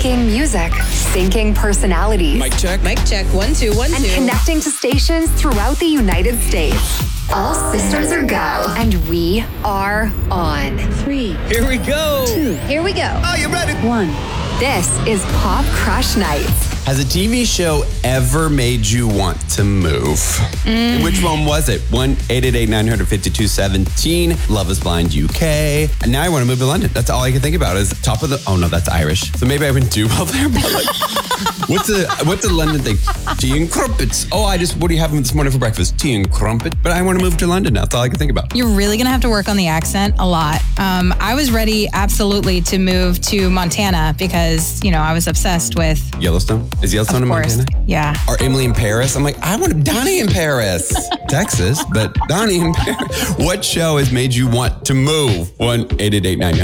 Making music, syncing personalities, Mic check. Mic check. 1, 2, 1, 2. and connecting to stations throughout the United States. All systems are go, and we are on. 3. Here we go. 2. Here we go. Are you ready? 1. This is Pop Crush Nights. Has a TV show ever made you want to move? Which one was it? 1-888-900-5217. Love is Blind UK. And now I want to move to London. That's all I can think about is top of the... Oh, no, that's Irish. So maybe I wouldn't do well there. But like, what's the London thing? Tea and crumpets. Oh, what are you having this morning for breakfast? Tea and crumpet. But I want to move to London now. That's all I can think about. You're really going to have to work on the accent a lot. I was ready absolutely to move to Montana because, I was obsessed with... Yellowstone? Is Yellowstone in Of course. Montana? Yeah. Or Emily in Paris? I'm like, I want Donnie in Paris. Texas, but Donnie in Paris. What show has made you want to move? 1-888-900